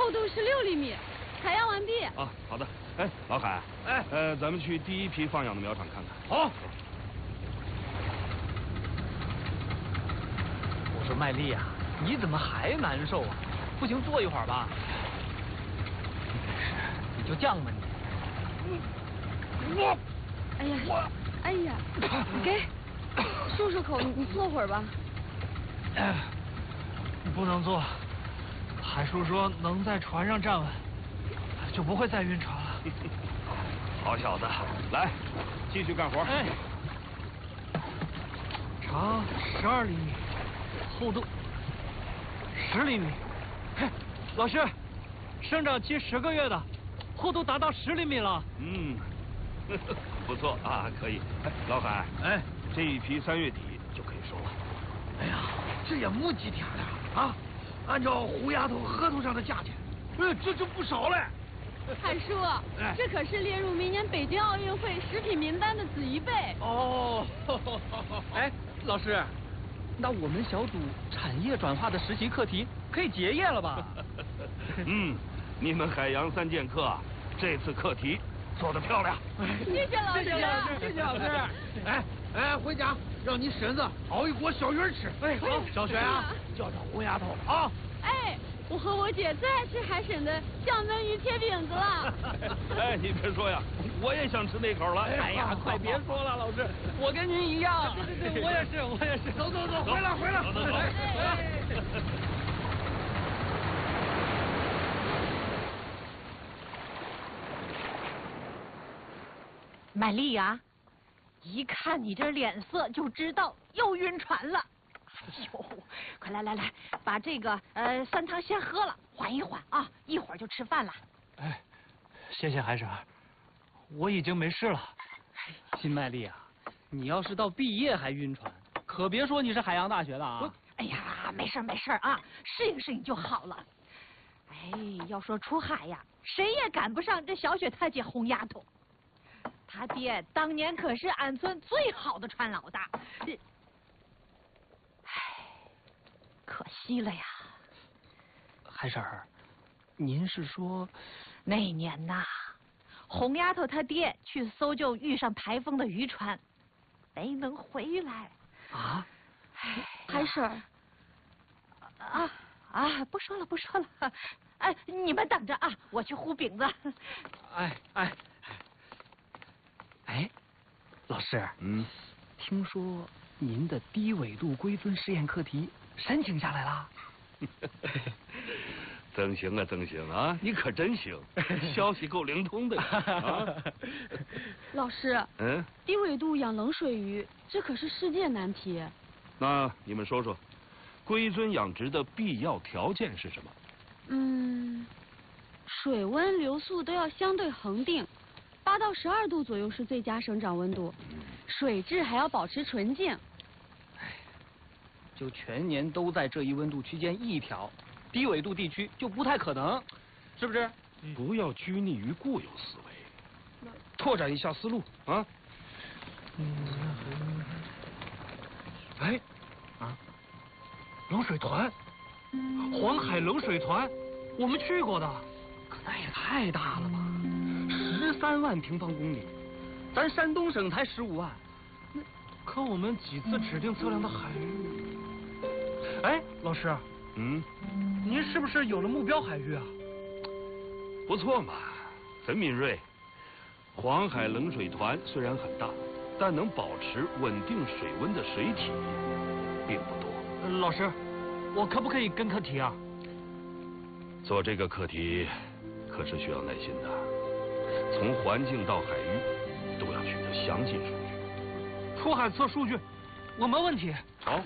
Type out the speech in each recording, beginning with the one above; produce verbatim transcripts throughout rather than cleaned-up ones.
厚度是六厘米，采样完毕。 啊，好的。哎，老海， 哎， 呃，咱们去第一批放养的苗场看看。 好。 我说麦丽呀，你怎么还难受啊？不行，坐一会儿吧。你就犟吧你。 我， 哎呀，我，哎呀，你给，漱漱口，你你坐会儿吧。 哎，不能坐。海叔说能在船上站稳，就不会再晕船了。 好小子，来，继续干活。 哎，长十二厘米，厚度十厘米。嘿，老师，生长期十个月的，厚度达到十厘米了。 嗯，不错啊，可以。哎，老海， 哎， 这一批三月底就可以收了。 哎呀，这也没几天了啊！按照胡丫头合同上的价钱，呃，这就不少了。 海叔， 哎， 这可是列入明年北京奥运会食品名单的紫贻贝。 哦，哎，老师，那我们小组产业转化的实习课题可以结业了吧？ 嗯，你们海洋三剑客这次课题做得漂亮。 谢谢老师， 谢谢老师，谢谢老师。 哎哎，回家让你婶子熬一锅小鱼吃。 哎，好， 小雪啊，叫叫胡丫头啊。 哎，我和我姐最爱吃海婶的酱焖鱼切饼子了。 哎，你别说呀，我也想吃那口了。 哎呀，快别说了，老师，我跟您一样。对对对，我也是，我也是。 走走走，回来回来。 走走走。 麦丽呀，一看你这脸色就知道又晕船了。哎呦，快来来来，把这个呃酸汤先喝了，缓一缓啊，一会儿就吃饭了。 哎，谢谢海婶，我已经没事了。辛麦丽啊，你要是到毕业还晕船，可别说你是海洋大学的啊。 哎呀，没事没事啊，适应适应就好了。哎，要说出海呀，谁也赶不上这小雪她姐红丫头。他爹当年可是俺村最好的船老大，唉，可惜了呀。 海婶儿，您是说那年呐，红丫头她爹去搜救遇上台风的渔船，没能回来。 啊？ 唉， 海婶儿， 啊啊，不说了不说了，哎，你们等着啊，我去糊饼子。 哎哎。哎，老师， 嗯， 听说您的低纬度硅樽实验课题申请下来了？ 曾行啊，曾行啊，你可真行，消息够灵通的啊！ 老师， 嗯， 低纬度养冷水鱼，这可是世界难题。 那你们说说，硅樽养殖的必要条件是什么？ 嗯，水温、流速都要相对恒定。八到十二度左右是最佳生长温度，水质还要保持纯净。 哎，就全年都在这一温度区间一条，低纬度地区就不太可能，是不是？ 不要拘泥于固有思维，拓展一下思路啊！ 嗯，哎，啊，冷水团，黄海冷水团，我们去过的，可那也太大了吧！十三万平方公里，咱山东省才十五万，那可我们几次指定测量的海域，哎，老师， 嗯， 您是不是有了目标海域啊？ 不错嘛，很敏锐。黄海冷水团虽然很大，但能保持稳定水温的水体并不多。 呃、老师，我可不可以跟课题啊？ 做这个课题可是需要耐心的。从环境到海域，都要取得详尽数据。 出海测数据，我没问题。 好。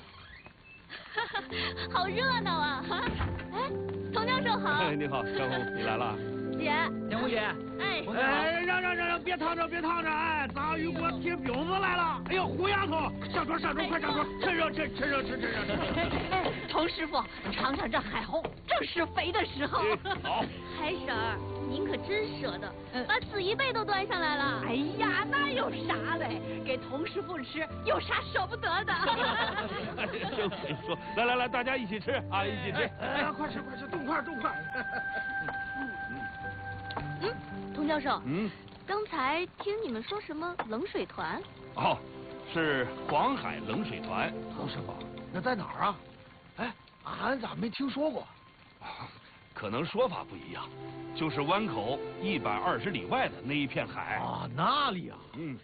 好热闹啊！哎，童教授好。 你好，张红，你来了。 姐， 田红姐。 哎。 哎，让让让让，别烫着，别烫着！哎，章鱼给我贴饼子来了！哎呦，胡丫头，上桌上桌，快上桌，趁热吃，趁热吃，趁热吃。 童师傅，尝尝这海虹，正是肥的时候。 好。 海婶儿。 您可真舍得， 嗯把紫衣贝都端上来了。 哎呀，那有啥嘞？给童师傅吃，有啥舍不得的？ 就说，来来来，大家一起吃啊，一起吃。 哎，快吃快吃，动筷动筷。 嗯，童教授， 嗯， 刚才听你们说什么冷水团？ 哦，是黄海冷水团。 童师傅，那在哪儿啊？哎，俺咋没听说过？ 可能说法不一样，就是湾口一百二十里外的那一片海。 啊，那里啊。 嗯。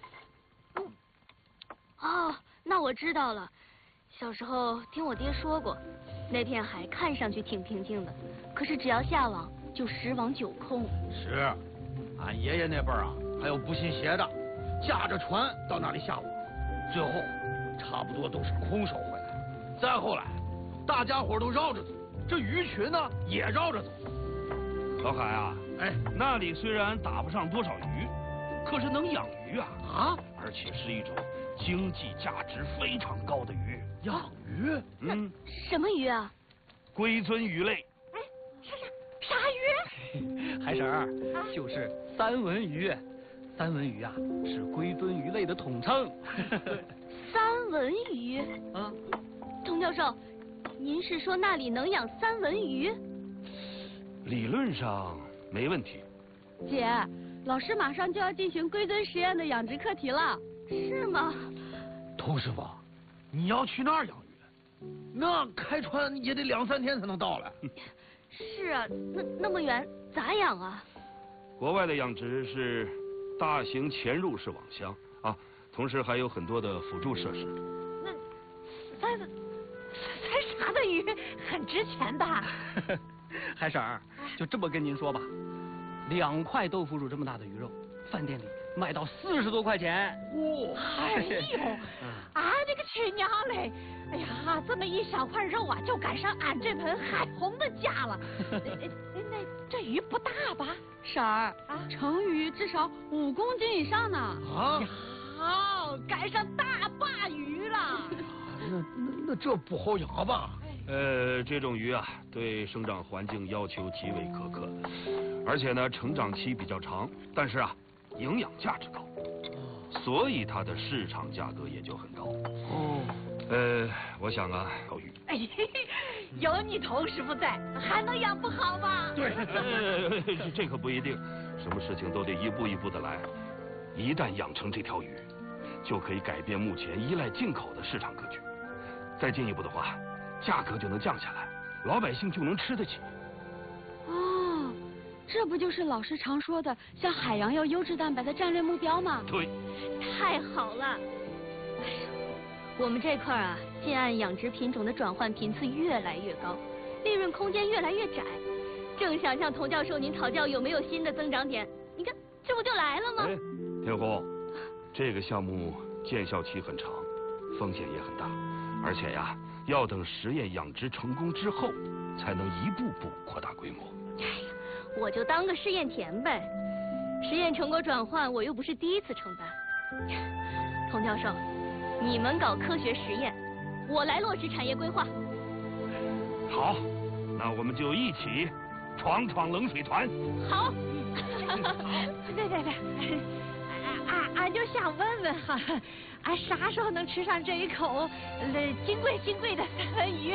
哦，那我知道了。小时候听我爹说过，那片海看上去挺平静的，可是只要下网就十网九空。 是，俺爷爷那辈儿啊，还有不信邪的，驾着船到那里下网，最后差不多都是空手回来。再后来，大家伙都绕着走，这鱼群呢也绕着走。 老海啊， 哎， 那里虽然打不上多少鱼，可是能养鱼啊啊， 而且是一种经济价值非常高的鱼。 养鱼？ 嗯， 什么鱼啊？ 龟尊鱼类。 哎，啥啥啥鱼？ 海婶儿，就是三文鱼。三文鱼啊，是龟尊鱼类的统称。 三文鱼？ 啊， 童教授，您是说那里能养三文鱼？ 理论上没问题。 姐，老师马上就要进行龟尊实验的养殖课题了，是吗？ 童师傅，你要去那儿养鱼，那开船也得两三天才能到来。 是啊，那那么远咋养啊？ 国外的养殖是大型潜入式网箱啊，同时还有很多的辅助设施。 那三三啥的鱼很值钱的。 海婶儿，就这么跟您说吧，两块豆腐乳这么大的鱼肉，饭店里卖到四十多块钱。 哇！ 哎呦，俺这个亲娘嘞！哎呀，这么一小块肉啊，就赶上俺这盆海红的价了。那这鱼不大吧？ 婶儿啊， 成鱼至少五公斤以上呢。 啊？ 好，赶上大鲅鱼了。 那那那这不好养吧？ 呃，这种鱼啊，对生长环境要求极为苛刻，而且呢，成长期比较长，但是啊，营养价值高，所以它的市场价格也就很高。 哦。 呃，我想啊，小鱼。 哎，有你童师傅在，还能养不好吗？ 对，呃，这这可不一定，什么事情都得一步一步的来。一旦养成这条鱼，就可以改变目前依赖进口的市场格局。再进一步的话，价格就能降下来，老百姓就能吃得起。 哦，这不就是老师常说的向海洋要优质蛋白的战略目标吗？ 对， 太好了！哎呀，我们这块儿啊，近岸养殖品种的转换频次越来越高，利润空间越来越窄。正想向童教授您讨教有没有新的增长点，你看这不就来了吗？ 哎，天红，这个项目见效期很长，风险也很大，而且呀，要等实验养殖成功之后，才能一步步扩大规模。 哎呀，我就当个试验田呗。实验成果转换，我又不是第一次承担。童教授，你们搞科学实验，我来落实产业规划。 好，那我们就一起闯闯冷水团。 好。 对对对，俺俺就想问问哈，俺啥时候能吃上这一口呃金贵金贵的三文鱼？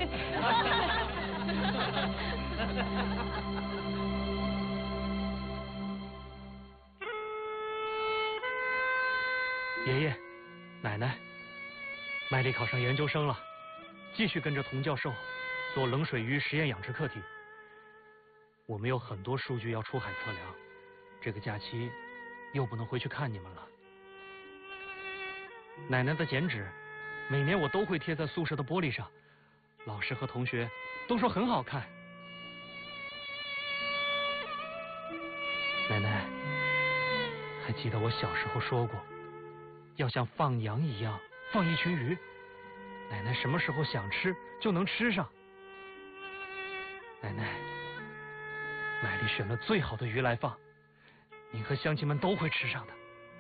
爷爷、奶奶，麦丽考上研究生了，继续跟着童教授做冷水鱼实验养殖课题。我们有很多数据要出海测量，这个假期又不能回去看你们了。奶奶的剪纸，每年我都会贴在宿舍的玻璃上，老师和同学都说很好看。奶奶，还记得我小时候说过，要像放羊一样放一群鱼，奶奶什么时候想吃就能吃上。奶奶，麦丽选了最好的鱼来放，您和乡亲们都会吃上的。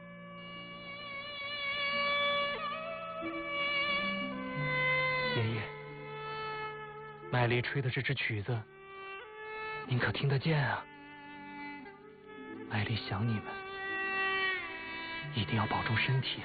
爷爷，麦丽吹的这支曲子，您可听得见啊？ 艾丽想你们，一定要保重身体啊。